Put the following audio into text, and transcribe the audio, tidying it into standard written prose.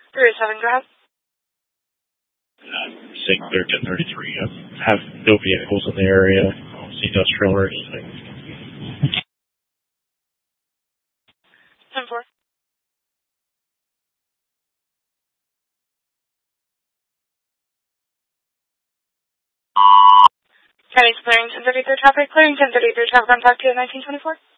307, go ahead. Sig clear 1033. Have no vehicles in the area. Industrial or anything. 10-4. County's clearing 1033 traffic, clearing 1033 traffic on talk to 1924.